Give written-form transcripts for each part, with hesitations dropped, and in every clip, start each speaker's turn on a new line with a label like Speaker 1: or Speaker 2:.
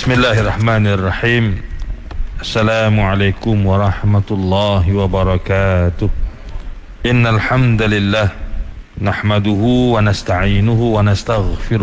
Speaker 1: Bismillahirrahmanirrahim. Assalamualaikum warahmatullahi wabarakatuh. Innal hamdalillah nahmaduhu wa nasta'inuhu wa nastaghfiruh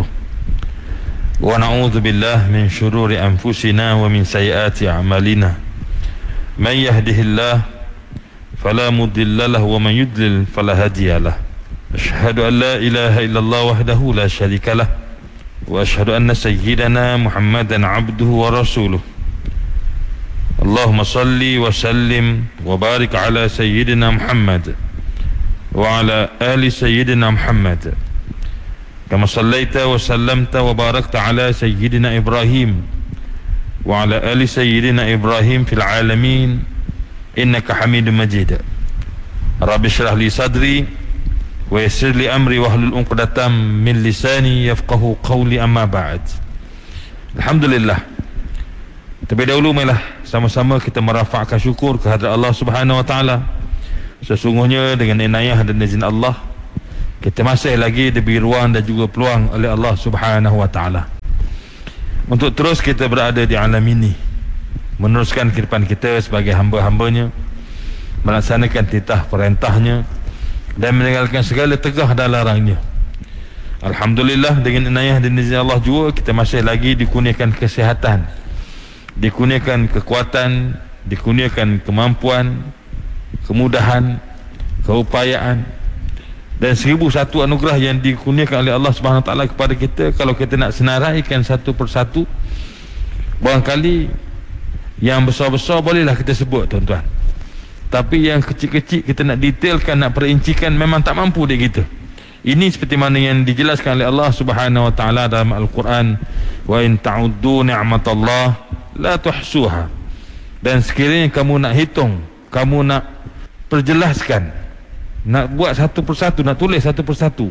Speaker 1: wa na'udzu billahi min shururi anfusina wa min sayyiati a'malina. Man yahdihillahu fala mudilla lahu wa man yudlil fala hadiya lahu. Asyhadu an la ilaha illallah wahdahu la syarika lahu wa asyhadu anna sayyidana Muhammadan abduhu wa rasuluh. Allahumma salli wa sallim wa barik ala sayyidina Muhammad wa ala ali sayyidina Muhammad kama sallaita wa sallamta wa barakta ala sayyidina Ibrahim wa ala ali sayyidina Ibrahim fil alamin innaka Hamidum Majid. Rabbi shrah li sadri wa yassir li amri wahlul 'uqdatam min lisani yafqahu qawli, amma ba'd. Alhamdulillah, terlebih dahulu marilah sama-sama kita merafakkan syukur kehadrat Allah Subhanahu wa taala. Sesungguhnya dengan inayah dan izin Allah, kita masih lagi diberi ruang dan juga peluang oleh Allah Subhanahu wa taala untuk terus kita berada di alam ini, meneruskan kehidupan kita sebagai hamba-hambanya, melaksanakan titah perintahnya dan meninggalkan segala tegah dan larangnya. Alhamdulillah, dengan inayah dan izin Allah juga kita masih lagi dikurniakan kesihatan, dikurniakan kekuatan, dikurniakan kemampuan, kemudahan, keupayaan dan 1001 anugerah yang dikurniakan oleh Allah Subhanahu Wa Taala kepada kita. Kalau kita nak senaraikan satu persatu, barangkali yang besar-besar bolehlah kita sebut, tuan-tuan, tapi yang kecil-kecil kita nak detailkan, nak perincikan, memang tak mampu dia kita. Ini seperti mana yang dijelaskan oleh Allah Subhanahu Wa Taala dalam Al-Quran, wa in ta'uddu ni'matallah la tuhsuha. Dan sekiranya kamu nak hitung, kamu nak perjelaskan, nak buat satu persatu, nak tulis satu persatu,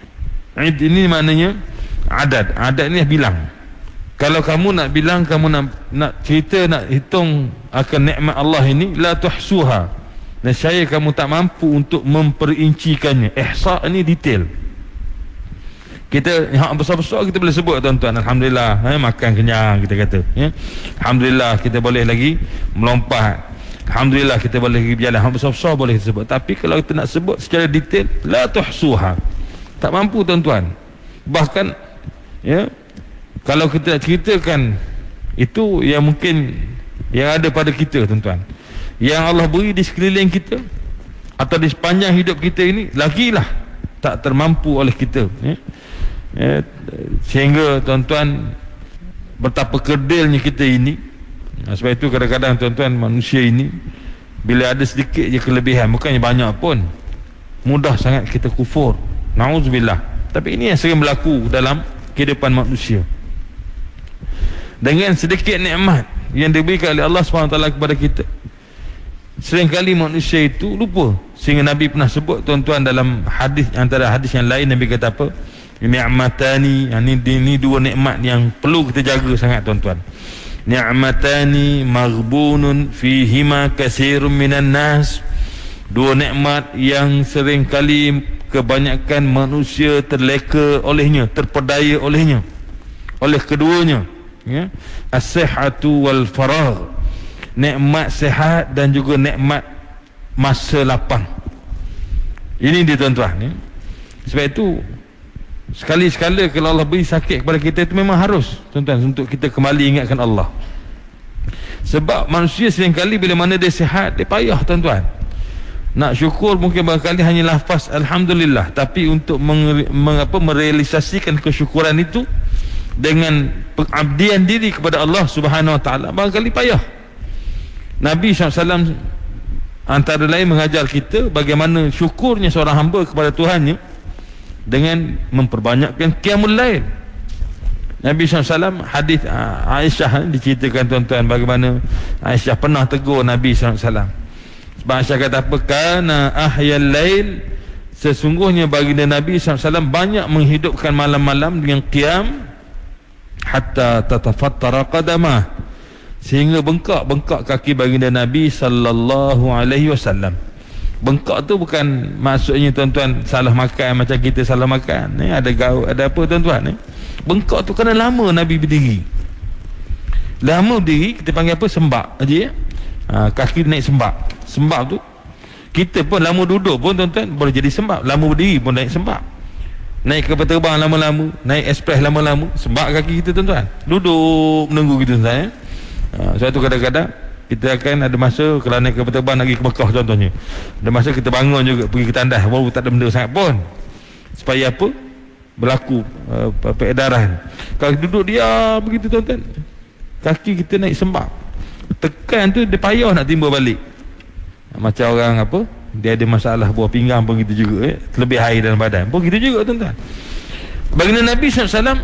Speaker 1: ini maknanya adad. Adad ni bilang. Kalau kamu nak bilang, kamu nak cerita, nak hitung akan nikmat Allah ini, la tuhsuha, dan saya kamu tak mampu untuk memperincikannya. Ihsa ni detail. Kita hak besar-besar kita boleh sebut, tuan-tuan. Alhamdulillah, makan kenyang kita kata, ya. Alhamdulillah kita boleh lagi melompat. Alhamdulillah kita boleh lagi berjalan. Hak besar-besar boleh kita sebut. Tapi kalau kita nak sebut secara detail, la tuhsuha, tak mampu, tuan-tuan. Bahkan, ya, kalau kita nak ceritakan itu yang mungkin yang ada pada kita, tuan-tuan, yang Allah beri di sekeliling kita atau di sepanjang hidup kita ini, lagilah tak termampu oleh kita, ya. Sehingga, tuan-tuan, betapa kerdilnya kita ini. Sebab itu kadang-kadang, tuan-tuan, manusia ini bila ada sedikit je kelebihan, bukannya banyak pun, mudah sangat kita kufur, na'udzubillah. Tapi ini yang sering berlaku dalam kehidupan manusia. Dengan sedikit nikmat yang diberikan oleh Allah SWT kepada kita, seringkali manusia itu lupa. Sehingga Nabi pernah sebut, tuan-tuan, dalam hadis, antara hadis yang lain, Nabi kata apa? Ni'matani, ini dua nikmat yang perlu kita jaga sangat, tuan-tuan. Ni'matani maghbunun fihima katsirun minan nas. Dua nikmat yang seringkali kebanyakan manusia terleka olehnya, terpedaya olehnya, oleh keduanya, ya. As-sihhatu wal faragh, nikmat sihat dan juga nikmat masa lapang. Ini dia, tuan-tuan, ya. Sebab itu sekali-sekala kalau Allah beri sakit kepada kita, itu memang harus, tuan-tuan, untuk kita kembali ingatkan Allah. Sebab manusia seringkali bila mana dia sihat, dia payah, tuan-tuan. Nak syukur mungkin barangkali hanya lafaz Alhamdulillah, tapi untuk merealisasikan kesyukuran itu dengan pengabdian diri kepada Allah Subhanahu Wa Taala, barangkali payah. Nabi SAW antara lain mengajar kita bagaimana syukurnya seorang hamba kepada Tuhannya dengan memperbanyakkan qiyamul lail. Nabi SAW, hadis Aisyah diceritakan, tuan-tuan, bagaimana Aisyah pernah tegur Nabi SAW. Sebab Aisyah kata apa? Kana ahyal lail, sesungguhnya baginda Nabi SAW banyak menghidupkan malam-malam dengan qiyam, hatta tatafattara qadamah, sehingga bengkak kaki baginda Nabi sallallahu alaihi wasallam. Bengkak tu bukan maksudnya, tuan-tuan, salah makan macam kita salah makan, ada gaut, ada apa, tuan-tuan. Bengkak tu kerana lama Nabi berdiri. Lama berdiri kita panggil apa? Sembak aja ya. Kaki naik sembak. Sembak tu kita pun lama duduk pun tuan-tuan boleh jadi sembak. Lama berdiri pun naik sembak. Naik kapal terbang lama-lama, naik ekspres lama-lama, sembak kaki kita tuan-tuan. Duduk menunggu kita tuan-tuan ya. Sebab tu kadang-kadang kita akan ada masa kalau naik kapal terbang nak pergi ke Mekah contohnya, ada masa kita bangun juga pergi ke tandas baru tak ada benda sangat pun, supaya apa? Berlaku peredaran. Kalau duduk diam begitu tuan-tuan, kaki kita naik sembak, tekan tu dia payah nak timbul balik. Macam orang apa, dia ada masalah buah pinggang pun gitu juga terlebih air dalam badan pun gitu juga tuan-tuan. Baginda Nabi SAW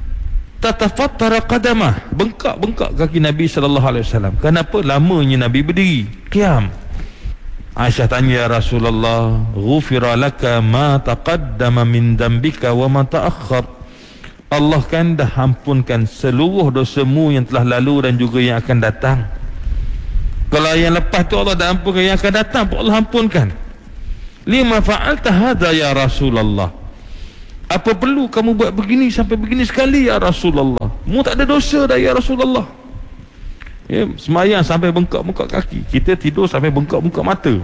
Speaker 1: tatafattara qadamah, bengkak kaki Nabi SAW. Kenapa? Lamanya Nabi berdiri qiyam. Aisyah tanya, ya Rasulullah, ghufira laka ma taqaddama min dambika wa ma ta'akhkhar. Allah kan dah ampunkan seluruh dosamu yang telah lalu dan juga yang akan datang. Kalau yang lepas tu Allah dah ampunkan, yang akan datang pun Allah ampunkan. Lima fa'alta hadha ya Rasulullah, apa perlu kamu buat begini sampai begini sekali ya Rasulullah? Mu tak ada dosa dah ya Rasulullah. Ya, semayang sampai bengkak-bengkak kaki, kita tidur sampai bengkak-bengkak mata,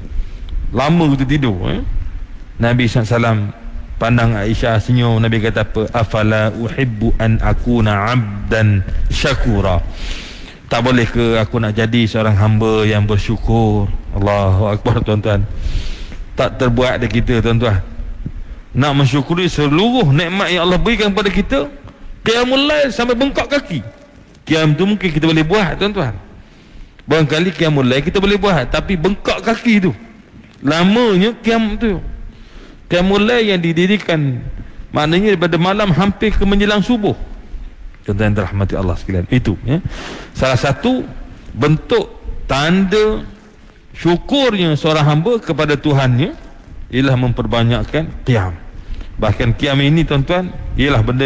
Speaker 1: lama kita tidur Nabi SAW pandang Aisyah senyum. Nabi kata apa? Afala uhibbu an akuna abdan syakura. Tak boleh ke aku nak jadi seorang hamba yang bersyukur? Allahu Akbar tuan-tuan. Tak terbuat dari kita tuan-tuan nak mensyukuri seluruh nikmat yang Allah berikan kepada kita. Qiyamul lail sampai bengkak kaki, qiyam tu mungkin kita boleh buat tuan-tuan, barangkali qiyamul lail kita boleh buat, tapi bengkak kaki tu lamanya qiyam tu. Qiyamul lail yang didirikan maknanya daripada malam hampir ke menjelang subuh. Tuan-tuan dirahmati Allah sekalian, itu ya, salah satu bentuk tanda syukurnya seorang hamba kepada Tuhannya ialah memperbanyakkan qiyam. Bahkan qiyam ini tuan-tuan ialah benda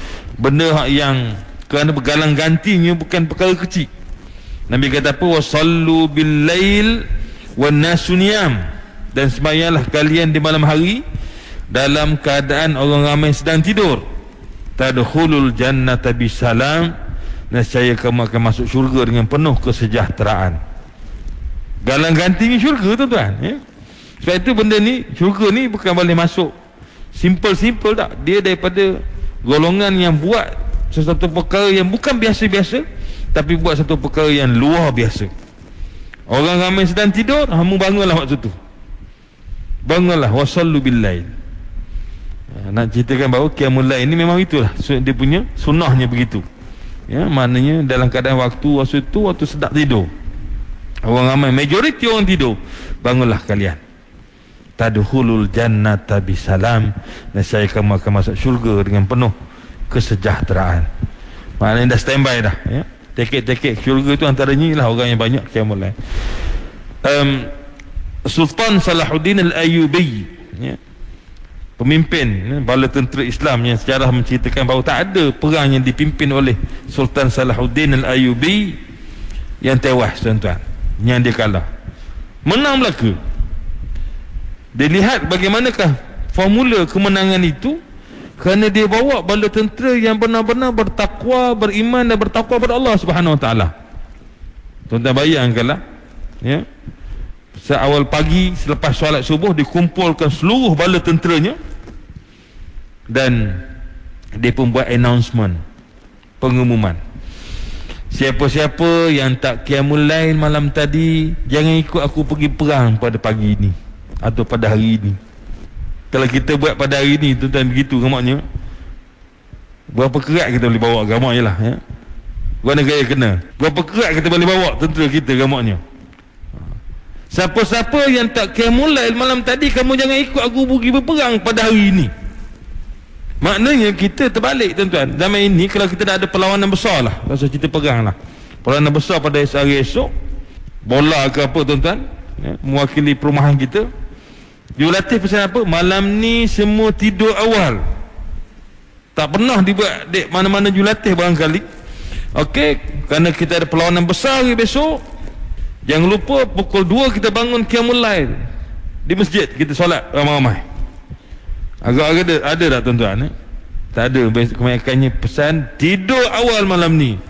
Speaker 1: yang kerana bergalang gantinya bukan perkara kecil. Nabi kata apa? Wasallu bil lail wan nasu niyam, dan sembahyanglah kalian di malam hari dalam keadaan orang ramai sedang tidur. Tadkhulul jannata bisalam, nescaya kamu akan masuk syurga dengan penuh kesejahteraan. Galang gantinya syurga tuan-tuan ya. Sebab itu benda ni, syurga ni bukan boleh masuk simple tak. Dia daripada golongan yang buat sesuatu perkara yang bukan biasa-biasa, tapi buat satu perkara yang luar biasa. Orang ramai sedang tidur, kamu bangunlah waktu tu, bangunlah. Wasallu bil lail. Nak ceritakan bahawa qiyamul lail ini memang itulah dia punya sunnahnya begitu ya. Maknanya dalam keadaan waktu itu waktu sedap tidur, orang ramai, majoriti orang tidur, bangunlah kalian. Tadkhulul jannata bisalam, nescaya kamu akan masuk syurga dengan penuh kesejahteraan. Maknanya dah standby dah ya. Tiket syurga itu antaranya ialah orang yang banyak qiyamul lail. Sultan Salahuddin Al-Ayyubi ya, pemimpin bala tentera Islam yang sejarah menceritakan bahawa tak ada perang yang dipimpin oleh Sultan Salahuddin Al-Ayyubi yang tewas tuan-tuan, yang dia kalah. Menang Melaka. Dilihat bagaimanakah formula kemenangan itu, kerana dia bawa bala tentera yang benar-benar bertakwa, beriman dan bertakwa kepada Allah Subhanahu Wa Taala. Tuan-tuan bayangkanlah ya, seawal pagi selepas solat subuh dikumpulkan seluruh bala tenteranya, dan dia pun buat announcement, pengumuman, siapa-siapa yang tak qiyamul lail malam tadi, jangan ikut aku pergi perang pada pagi ini atau pada hari ini. Kalau kita buat pada hari ini tuan-tuan begitu gamaknya, berapa kerat kita boleh bawa gamak je lah ya. Mana gaya kena, berapa kerat kita boleh bawa tentera kita gamaknya. Siapa-siapa yang tak qiyamul lail malam tadi, kamu jangan ikut aku pergi berperang pada hari ini. Maknanya kita terbalik tuan-tuan. Zaman ini kalau kita dah ada perlawanan besar lah, pasal kita perang lah, perlawanan besar pada hari esok, bola ke apa tuan-tuan ya, mewakili perumahan kita, jurulatih pesan apa? Malam ni semua tidur awal. Tak pernah dibuat dek mana-mana jurulatih barangkali. Okey, kerana kita ada perlawanan besar hari besok, jangan lupa pukul 2 kita bangun qiyamul lail di masjid, kita solat ramai-ramai. Agak-agak ada tak tuan-tuan tak ada. Kebanyakannya pesan tidur awal malam ni,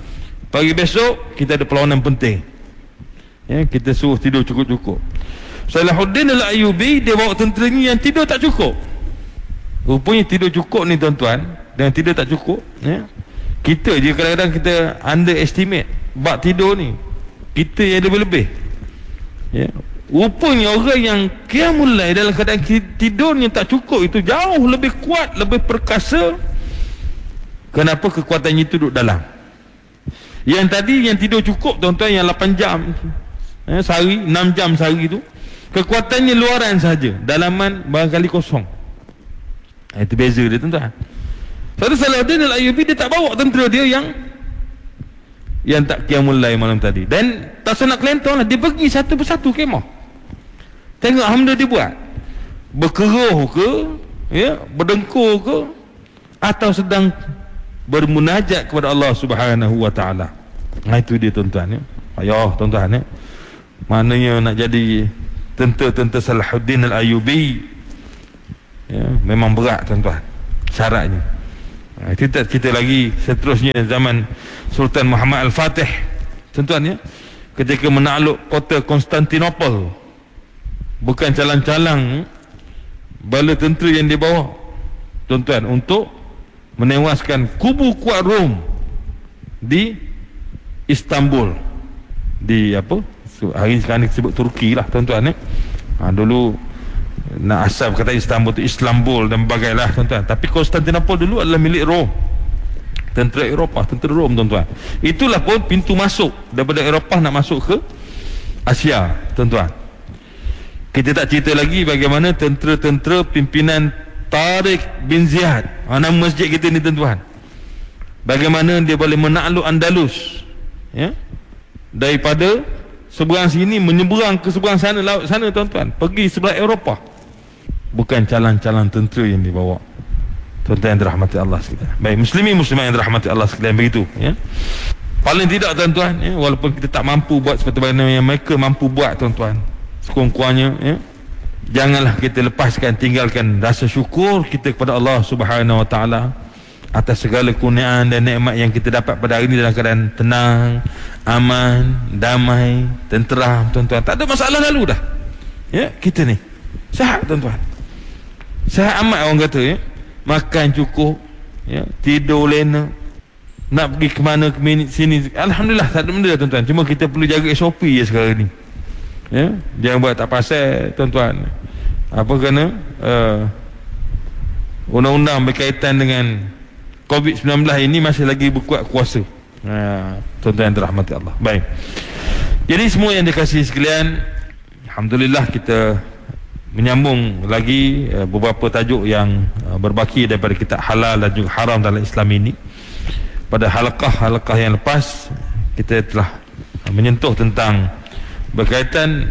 Speaker 1: Pagi besok kita ada perlawanan penting, ya, kita suruh tidur cukup-cukup. Salahuddin Al-Ayyubi dia bawa tenteranya yang tidur tak cukup. Rupanya tidur cukup ni tuan-tuan, dan tidur tak cukup, ya. Kita je kadang-kadang kita underestimate bab tidur ni, kita yang lebih-lebih, ya. Rupanya orang yang qiyamul lail dalam keadaan tidurnya tak cukup itu jauh lebih kuat, lebih perkasa. Kenapa? Kekuatannya itu duduk dalam. Yang tadi yang tidur cukup tuan-tuan, yang 8 jam sehari, 6 jam sehari itu, kekuatannya luaran saja, dalaman barangkali kosong. Itu beza dia tuan-tuan. Salahuddin Al-Ayyubi dia tak bawa tentera dia yang tak qiyamul lail malam tadi, dan tak nak kelentong lah, dia pergi satu persatu kemah, tengok hamba dia buat, berkeruh ke, ya, berdengkur ke, atau sedang bermunajat kepada Allah Subhanahu wa taala. Itu dia tuan-tuan, ya. Ayah tuan-tuan, ya. Maknanya nak jadi tentera Salahuddin Al-Ayyubi, ya, memang berat tuan-tuan syaratnya. Kita lagi seterusnya zaman Sultan Muhammad Al-Fatih tuan-tuan, ya, ketika menakluk kota Konstantinopel, bukan calang-calang bala tentera yang dibawa tuan-tuan untuk menewaskan kubu kuat Rom di Istanbul, di apa hari sekarang disebut Turki lah tuan-tuan, ya. Dulu nak asal kata Istanbul tu Islambul dan bagailah tuan-tuan, tapi Konstantinopel dulu adalah milik Rom, tentera Eropah, tentera Rom tuan-tuan. Itulah pun pintu masuk daripada Eropah nak masuk ke Asia tuan-tuan. Kita tak cerita lagi bagaimana tentera-tentera pimpinan Tariq bin Ziyad, nama masjid kita ni tuan-tuan, bagaimana dia boleh menakluk Andalus, ya, daripada seberang sini menyeberang ke seberang sana, laut sana tuan-tuan, pergi sebelah Eropah. Bukan calang-calang tentera yang dibawa tuan-tuan yang dirahmati Allah sekalian. Baik, muslimin muslimat yang dirahmati Allah sekalian, begitu, ya. Paling tidak tuan-tuan, ya, walaupun kita tak mampu buat seperti mana yang mereka mampu buat tuan-tuan, sekurang-kurangnya, ya, janganlah kita lepaskan, tinggalkan rasa syukur kita kepada Allah Subhanahu wa taala atas segala kurniaan dan nikmat yang kita dapat pada hari ini dalam keadaan tenang, aman, damai, tenteram tuan-tuan. Tak ada masalah lalu dah, ya. Kita ni sihat tuan-tuan, sihat amat orang kata, ya. Makan cukup, ya, tidur lena, nak pergi ke mana ke sini, alhamdulillah tak ada benda tuan-tuan. Cuma kita perlu jaga SOP je sekarang ni, ya. Jangan buat tak pasal tuan-tuan, apa kerana undang-undang berkaitan dengan COVID-19 ini masih lagi berkuat kuasa, tuan-tuan yang dirahmati Allah. Baik, jadi semua yang dikasihi sekalian, alhamdulillah kita menyambung lagi beberapa tajuk yang berbaki daripada kitab halal dan juga haram dalam Islam ini. Pada halaqah yang lepas kita telah menyentuh tentang berkaitan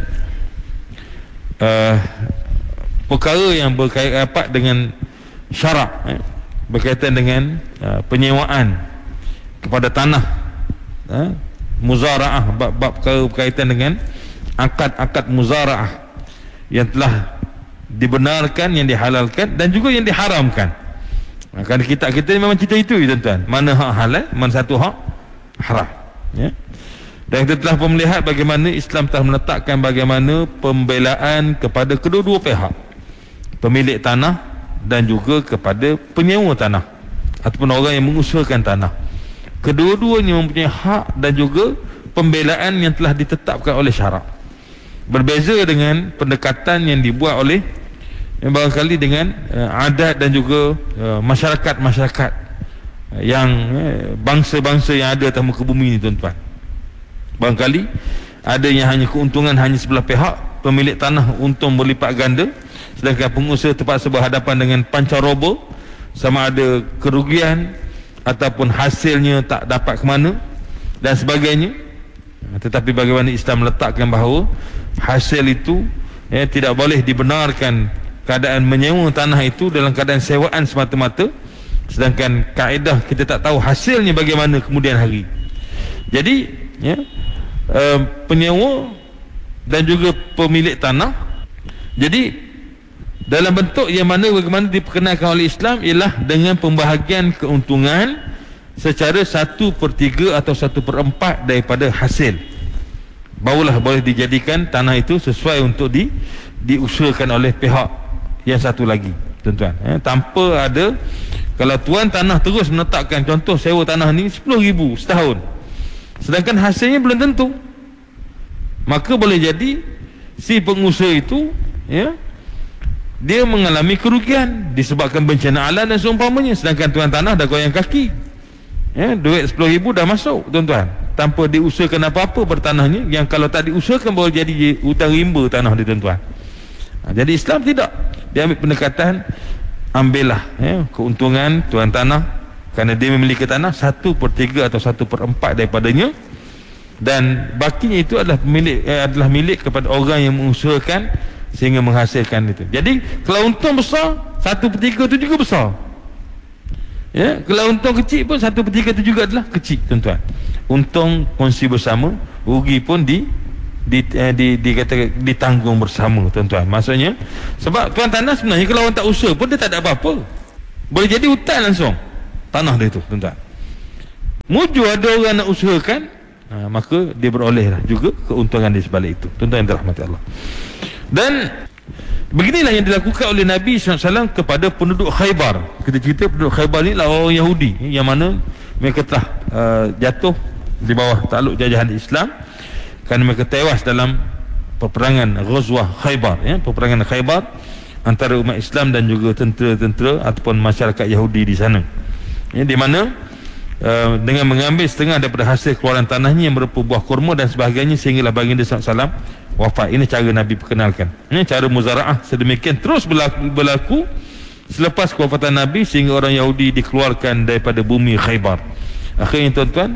Speaker 1: perkara yang berkaitan rapat dengan syarak, berkaitan dengan penyewaan kepada tanah, muzaraah, bab perkara berkaitan dengan akad-akad muzaraah yang telah dibenarkan, yang dihalalkan dan juga yang diharamkan. Kerana kita ni memang cerita itu, tuan-tuan, mana hak halal, mana satu hak haram, ya. Dan kita telah pun melihat bagaimana Islam telah meletakkan bagaimana pembelaan kepada kedua-dua pihak, pemilik tanah dan juga kepada penyewa tanah ataupun orang yang mengusahakan tanah. Kedua-duanya mempunyai hak dan juga pembelaan yang telah ditetapkan oleh syarak. Berbeza dengan pendekatan yang dibuat oleh barangkali dengan adat dan juga masyarakat-masyarakat yang bangsa-bangsa yang ada atas muka bumi ni tuan-tuan. Barangkali ada yang hanya keuntungan hanya sebelah pihak, pemilik tanah untung berlipat ganda, sedangkan pengusaha terpaksa berhadapan dengan pancaroba, sama ada kerugian ataupun hasilnya tak dapat ke mana dan sebagainya. Tetapi bagaimana Islam meletakkan bahawa hasil itu, ya, tidak boleh dibenarkan keadaan menyewa tanah itu dalam keadaan sewaan semata-mata, sedangkan kaedah kita tak tahu hasilnya bagaimana kemudian hari. Jadi, ya, penyewa dan juga pemilik tanah, jadi dalam bentuk yang mana bagaimana diperkenalkan oleh Islam ialah dengan pembahagian keuntungan secara 1/3 atau 1/4 daripada hasil, barulah boleh dijadikan tanah itu sesuai untuk diusahakan oleh pihak yang satu lagi, tuan-tuan. Tanpa ada, kalau tuan tanah terus menetapkan, contoh sewa tanah ni 10,000 setahun, sedangkan hasilnya belum tentu, maka boleh jadi si pengusaha itu dia mengalami kerugian disebabkan bencana alam dan seumpamanya, sedangkan tuan tanah dah goyang kaki. Duit 10,000 dah masuk, tuan-tuan, tanpa diusahakan apa-apa bertanahnya, yang kalau tak diusahakan boleh jadi hutang rimba tanah dia, tuan-tuan. Jadi Islam tidak, dia ambil pendekatan, ambillah keuntungan tuan tanah kerana dia memiliki tanah 1/3 atau 1/4 daripadanya, dan bakinya itu adalah milik kepada orang yang mengusahakan sehingga menghasilkan itu. Jadi kalau untung besar, 1/3 itu juga besar. Kalau untung kecil pun 1/3 itu juga adalah kecil, tuan-tuan. Untung kongsi bersama, rugi pun ditanggung bersama, tuan-tuan. Maksudnya, sebab tuan tanah sebenarnya kalau orang tak usaha pun dia tak ada apa-apa, boleh jadi hutang langsung tanah dia itu, tuan-tuan. Mujur ada orang nak usahakan, maka dia berolehlah juga keuntungan di sebalik itu, tuan-tuan yang dirahmati Allah. Dan beginilah yang dilakukan oleh Nabi SAW kepada penduduk Khaybar. Kita cerita penduduk Khaybar ni lah orang Yahudi yang mana mereka telah jatuh di bawah takluk jajahan Islam kerana mereka tewas dalam peperangan Ghazwah Khaybar, peperangan Khaybar antara umat Islam dan juga tentera-tentera ataupun masyarakat Yahudi di sana, di mana dengan mengambil setengah daripada hasil keluaran tanahnya yang berupa buah kurma dan sebagainya, sehinggalah baginda SAW wafat. Ini cara Nabi perkenalkan, cara muzara'ah sedemikian terus berlaku selepas kewafatan Nabi, sehingga orang Yahudi dikeluarkan daripada bumi Khaybar. Akhirnya, tuan-tuan,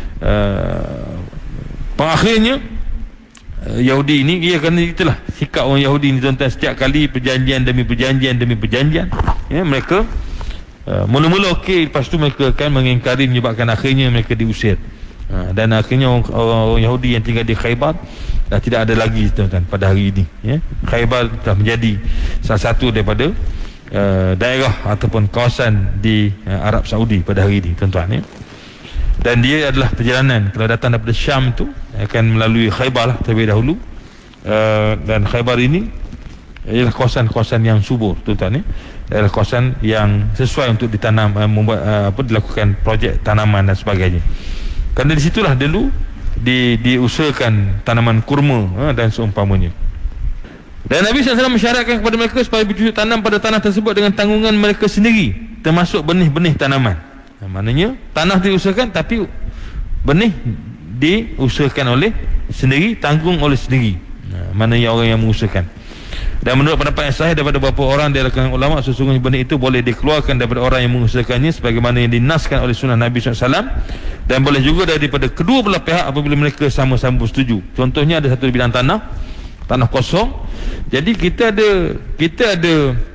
Speaker 1: akhirnya Yahudi ini, kerana itulah sikap orang Yahudi ini, tuan-tuan, setiap kali perjanjian demi perjanjian demi perjanjian, mereka mula-mula okey, lepas tu mereka akan mengingkari, menyebabkan akhirnya mereka diusir. Dan akhirnya orang Yahudi yang tinggal di Khaybar dah tidak ada lagi, tuan-tuan, pada hari ini. Khaybar telah menjadi salah satu daripada daerah ataupun kawasan di Arab Saudi pada hari ini, tuan-tuan. Dan dia adalah perjalanan, kalau datang daripada Syam tu akan melalui Khaybar lah terlebih dahulu. Dan Khaybar ini ialah kawasan-kawasan yang subur, tuan-tuan. Adalah kawasan yang sesuai untuk ditanam, dilakukan projek tanaman dan sebagainya. Kerana di situlah dulu diusahakan tanaman kurma dan seumpamanya. Dan Nabi SAW mensyaratkan kepada mereka supaya bercocok tanam pada tanah tersebut dengan tanggungan mereka sendiri, termasuk benih-benih tanaman. Maknanya tanah diusahakan, tapi benih diusahakan oleh sendiri, tanggung oleh sendiri. Maknanya orang yang mengusahakan. Dan menurut pendapat yang sahih daripada beberapa orang di kalangan ulama, sesungguhnya benih itu boleh dikeluarkan daripada orang yang mengusahakannya sebagaimana yang dinaskan oleh sunnah Nabi SAW, dan boleh juga daripada kedua belah pihak apabila mereka sama-sama bersetuju. Contohnya, ada satu bidang tanah kosong, jadi kita ada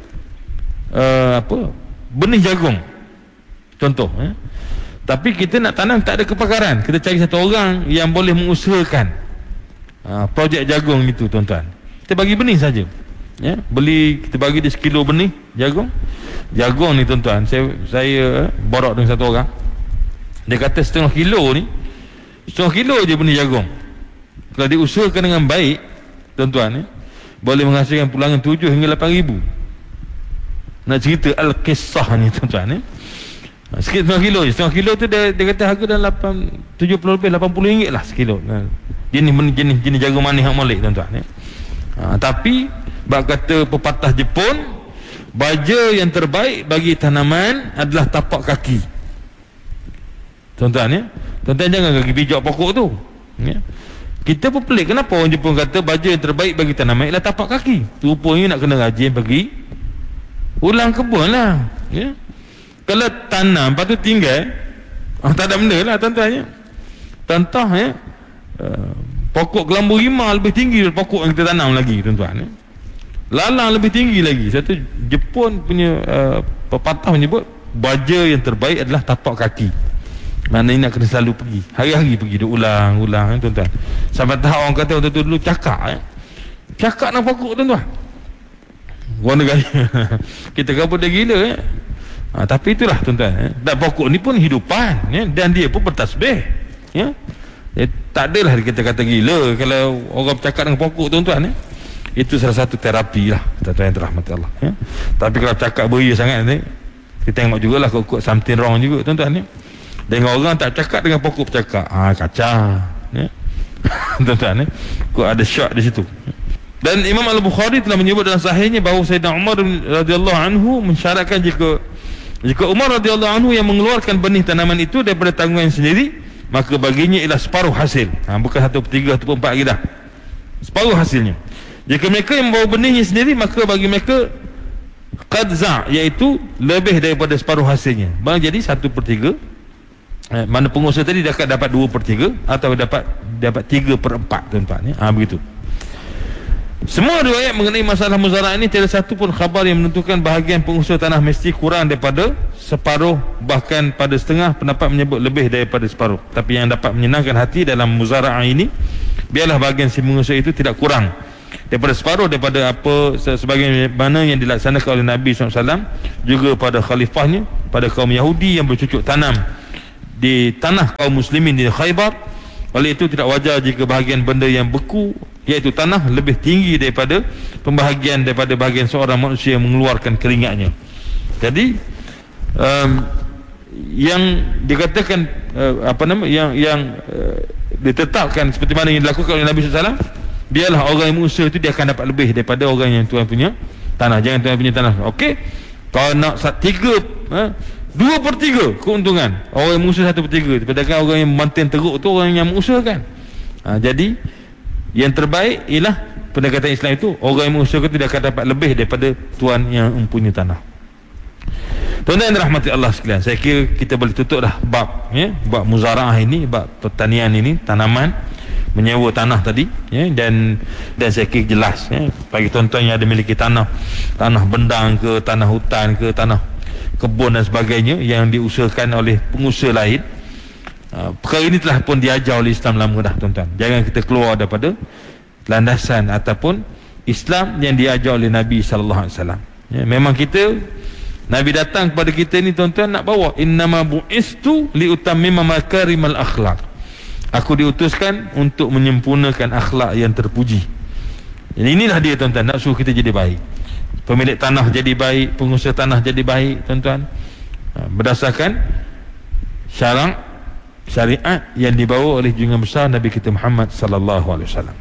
Speaker 1: benih jagung, contoh, tapi kita nak tanam, tak ada kepakaran, kita cari satu orang yang boleh mengusahakan projek jagung itu, tuan-tuan. Kita bagi benih saja, kita bagi dia 1 kilo benih jagung ni, tuan-tuan. Saya borok dengan satu orang, dia kata 1/2 kilo ni, 1/2 kilo je benih jagung, kalau diusahakan dengan baik, tuan-tuan, boleh menghasilkan pulangan 7 hingga 8 ribu. Nak cerita Al-Qisah ni, tuan-tuan, sikit 1/2 kilo je. 1/2 kilo tu dia kata harga dalam 70 lebih 80 ringgit lah sekilo. Jenis jagung manis hak molek, tuan-tuan. Tapi bab kata pepatah Jepun, baja yang terbaik bagi tanaman adalah tapak kaki, tuan-tuan. Tuan-tuan jangan pergi pijak pokok tu. Kita pun pelik, kenapa orang Jepun kata baja yang terbaik bagi tanaman adalah tapak kaki. Rupanya nak kena rajin pergi ulang kebun lah. Kalau tanam lepas tu tinggal, tak ada benda lah, tuan-tuan. Contoh, pokok kelambu rimau lebih tinggi daripada pokok yang kita tanam lagi, tuan-tuan. Lalang lebih tinggi lagi. Satu Jepun punya pepatah menyebut baja yang terbaik adalah tapak kaki. Maknanya nak kena selalu pergi, hari-hari pergi, dia ulang, tuan-tuan. Sampai tahap orang kata waktu tu dulu cakap nak pokok, tuan-tuan. Orang negara kita kabut dia gila, Tapi itulah tuan-tuan, dan pokok ni pun hidupan, dan dia pun bertasbih, tak adalah kita kata gila kalau orang bercakap dengan pokok, tuan-tuan. Itu salah satu terapi lah, tuan-tuan yang dirahmati Allah. Tapi kalau cakap beria sangat ni, kita tengok jugalah kok something wrong juga, tuan-tuan. Dengan orang tak cakap, dengan pokok bercakap, kacau, tuan-tuan. Kok ada shock di situ. Dan Imam Al-Bukhari telah menyebut dalam sahihnya bahawa Sayyidina Umar radhiyallahu anhu mensyaratkan jika Umar radhiyallahu anhu yang mengeluarkan benih tanaman itu daripada tanggungan sendiri, maka baginya ialah separuh hasil. Bukan 1/3 ataupun 4 lagi dah. Separuh hasilnya. Jika mereka yang membawa benihnya sendiri, maka bagi mereka qadza, iaitu lebih daripada separuh hasilnya. Jadi 1/3. Mana pengusaha tadi dia akan dapat 2/3 atau dapat 3/4, tuan-tuan. Begitu. Semua riwayat mengenai masalah muzara'ah ini, tiada satu pun khabar yang menentukan bahagian pengusaha tanah mesti kurang daripada separuh, bahkan pada setengah pendapat menyebut lebih daripada separuh. Tapi yang dapat menyenangkan hati dalam muzara'ah ini, biarlah bahagian si pengusaha itu tidak kurang daripada separuh daripada apa sebagaimana yang dilaksanakan oleh Nabi SAW, juga pada khalifahnya, pada kaum Yahudi yang bercucuk tanam di tanah kaum muslimin di Khaybar. Oleh itu tidak wajar jika bahagian benda yang beku, iaitu tanah, lebih tinggi daripada pembahagian daripada bahagian seorang manusia yang mengeluarkan keringatnya. Jadi yang dikatakan yang ditetapkan seperti mana yang dilakukan oleh Nabi SAW, biarlah orang yang mengusaha itu dia akan dapat lebih daripada orang yang tuan punya tanah. Jangan tuan punya tanah, okey, kalau nak 2/3 keuntungan, orang yang mengusaha 1/3. Padahal orang yang mantin teruk tu orang yang mengusahakan. Jadi yang terbaik ialah pendekatan Islam itu, orang yang mengusahakan tidak akan dapat lebih daripada tuan yang mempunyai tanah. Tuan-tuan yang dirahmati Allah sekalian, saya kira kita boleh tutup dah bab muzara'ah ini, bab pertanian ini, tanaman, menyewa tanah tadi, dan saya kira jelas, bagi tuan-tuan yang ada miliki tanah bendang ke, tanah hutan ke, tanah kebun dan sebagainya yang diusahakan oleh pengusaha lain, perkara ini telah pun diajar oleh Islam lama dah, tuan-tuan. Jangan kita keluar daripada landasan ataupun Islam yang diajar oleh Nabi SAW. Memang kita, Nabi datang kepada kita ni, tuan-tuan, nak bawa innama bu'istu liutammima makarimal akhlaq. Aku diutuskan untuk menyempurnakan akhlak yang terpuji. Jadi inilah dia, tuan-tuan, nak suruh kita jadi baik. Pemilik tanah jadi baik, pengusaha tanah jadi baik, tuan-tuan, berdasarkan syariat yang dibawa oleh junjungan besar Nabi kita Muhammad sallallahu alaihi wasallam.